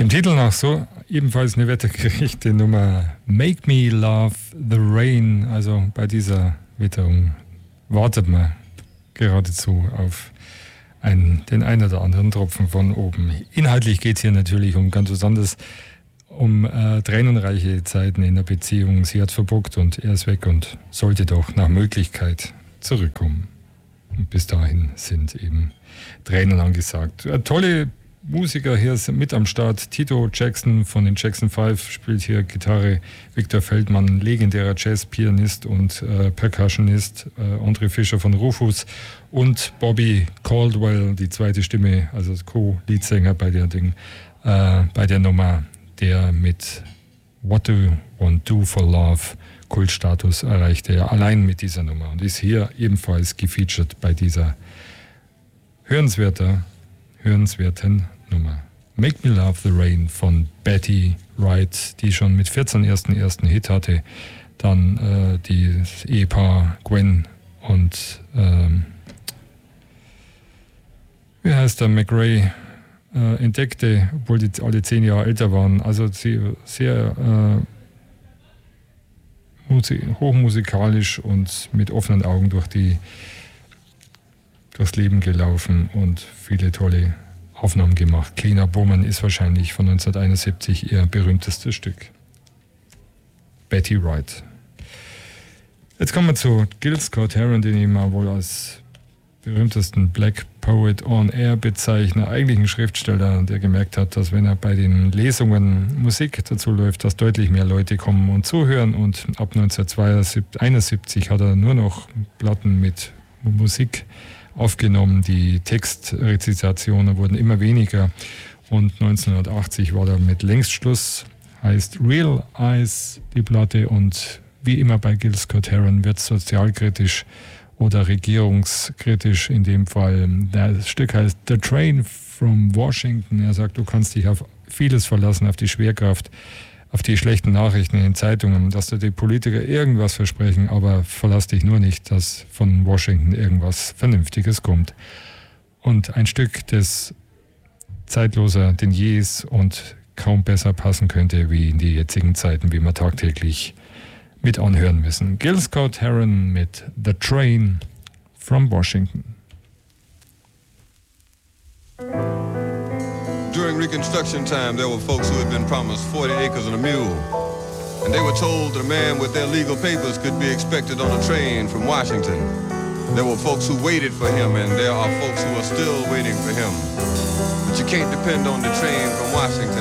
Dem Titel nach so ebenfalls eine wettergerechte Nummer Make Me Love the Rain. Also bei dieser Witterung wartet man geradezu auf den einen oder anderen Tropfen von oben. Inhaltlich geht es hier natürlich um ganz besonders um tränenreiche Zeiten in der Beziehung. Sie hat verbockt und er ist weg und sollte doch nach Möglichkeit zurückkommen. Und bis dahin sind eben Tränen angesagt. Tolle Musiker hier sind mit am Start. Tito Jackson von den Jackson 5 spielt hier Gitarre. Victor Feldmann, legendärer Jazzpianist und Percussionist. André Fischer von Rufus und Bobby Caldwell, die zweite Stimme, also Co-Leadsänger bei der Nummer, der mit What Do You Want Do for Love Kultstatus erreichte er allein mit dieser Nummer und ist hier ebenfalls gefeatured bei dieser hörenswerten Nummer. Make Me Love the Rain von Betty Wright, die schon mit 14 ersten Hit hatte. Dann das Ehepaar Gwen und wie heißt der, McRae entdeckte, obwohl die alle 10 Jahre älter waren. Also sie sehr hochmusikalisch und mit offenen Augen durchs Leben gelaufen und viele tolle Aufnahmen gemacht. Clean Up Woman ist wahrscheinlich von 1971 ihr berühmtestes Stück. Betty Wright. Jetzt kommen wir zu Gil Scott-Heron, den ich mal wohl als berühmtesten Black Poet on Air bezeichne. Eigentlich ein Schriftsteller, der gemerkt hat, dass wenn er bei den Lesungen Musik dazu läuft, dass deutlich mehr Leute kommen und zuhören. Und ab 1971 hat er nur noch Platten mit Musik aufgenommen. Die Textrezitationen wurden immer weniger. Und 1980 war er mit längst Schluss. Heißt Real Eyes die Platte. Und wie immer bei Gil Scott-Heron wird sozialkritisch oder regierungskritisch in dem Fall. Das Stück heißt The Train from Washington. Er sagt, du kannst dich auf vieles verlassen, auf die Schwerkraft, auf die schlechten Nachrichten in den Zeitungen, dass dir die Politiker irgendwas versprechen, aber verlass dich nur nicht, dass von Washington irgendwas Vernünftiges kommt. Und ein Stück, das zeitloser denn je ist und kaum besser passen könnte wie in die jetzigen Zeiten, wie wir tagtäglich mit anhören müssen. Gil Scott-Heron mit The Train from Washington. During Reconstruction time, there were folks who had been promised 40 acres and a mule. And they were told that a man with their legal papers could be expected on a train from Washington. There were folks who waited for him, and there are folks who are still waiting for him. But you can't depend on the train from Washington.